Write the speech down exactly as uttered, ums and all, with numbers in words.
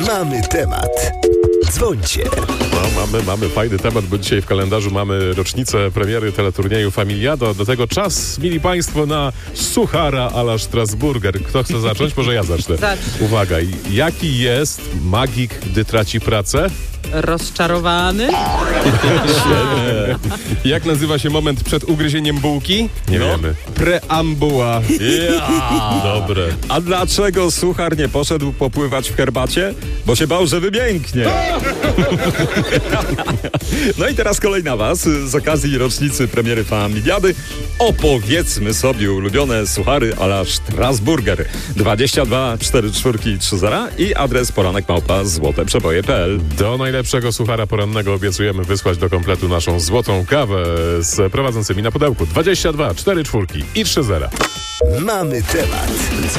Mamy temat. Dzwońcie. No, mamy, mamy fajny temat, bo dzisiaj w kalendarzu mamy rocznicę premiery teleturnieju Familiado. Do tego czas, mili Państwo, na suchara a la Strasburger. Kto chce zacząć? Może ja zacznę. Zacznij. Uwaga, jaki jest magik, gdy traci pracę? Rozczarowany? Jak nazywa się moment przed ugryzieniem bułki? Nie no, wiemy. Preambuła. Ja! Dobre. A dlaczego suchar nie poszedł popływać w herbacie? Bo się bał, że wymięknie. No i teraz kolej na was. Z okazji rocznicy premiery Familiady opowiedzmy sobie ulubione suchary a la Strasburger. dwadzieścia dwa cztery cztery trzy zero i adres poranek małpa złote przeboje kropka p l. Do najlepszego suchara porannego obiecujemy wysłać do kompletu naszą złotą kawę z prowadzącymi na pudełku dwadzieścia dwa cztery cztery i trzy zero. Mamy temat.